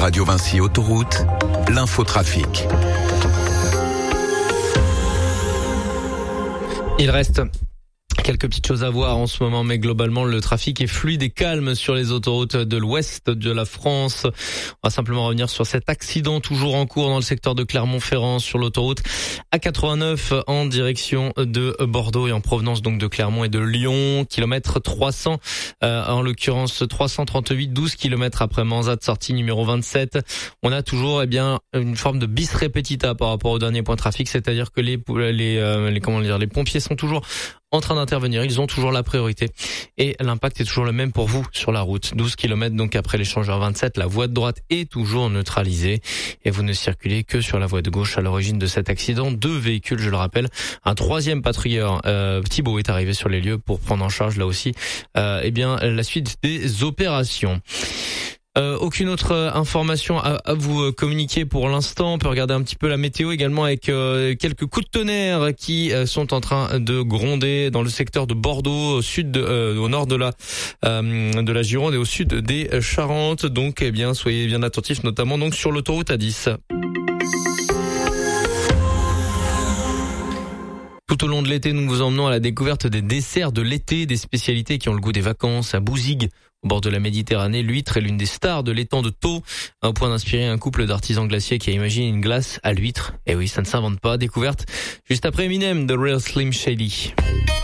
Radio Vinci Autoroute, l'infotrafic. Il reste quelques petites choses à voir en ce moment, mais globalement le trafic est fluide et calme sur les autoroutes de l'ouest de la France. On va simplement revenir sur cet accident toujours en cours dans le secteur de Clermont-Ferrand sur l'autoroute A89 en direction de Bordeaux et en provenance donc de Clermont et de Lyon, kilomètre 300, en l'occurrence 338, 12 kilomètres après Manzat, sortie numéro 27. On a toujours une forme de bis repetita par rapport au dernier point trafic, c'est-à-dire que les pompiers sont toujours en train d'intervenir, ils ont toujours la priorité et l'impact est toujours le même pour vous sur la route. 12 km donc après l'échangeur 27, la voie de droite est toujours neutralisée et vous ne circulez que sur la voie de gauche à l'origine de cet accident. 2 véhicules, je le rappelle. Un troisième patrouilleur, Thibaut, est arrivé sur les lieux pour prendre en charge là aussi la suite des opérations. Aucune autre information à vous communiquer pour l'instant. On peut regarder un petit peu la météo également avec quelques coups de tonnerre qui sont en train de gronder dans le secteur de Bordeaux, au nord de la Gironde et au sud des Charentes. Donc soyez bien attentifs, notamment donc sur l'autoroute A10. Tout au long de l'été, nous vous emmenons à la découverte des desserts de l'été, des spécialités qui ont le goût des vacances. À Bouzigues, au bord de la Méditerranée, l'huître est l'une des stars de l'étang de Thau, au point d'inspirer un couple d'artisans glaciers qui a imaginé une glace à l'huître. Et oui, ça ne s'invente pas. Découverte juste après Eminem de Real Slim Shady.